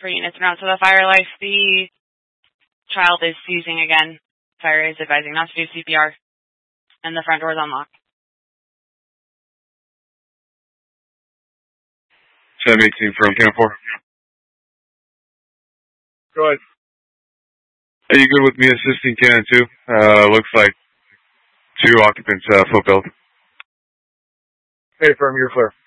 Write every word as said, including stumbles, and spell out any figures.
for units around. So the fire life, the child is seizing again. Fire is advising not to do C P R. And the front door is unlocked. seven eighteen from Camp four. Go ahead. Are you good with me assisting Cannon two? Uh, looks like two occupants, uh, foot build. Hey, firm, you're clear.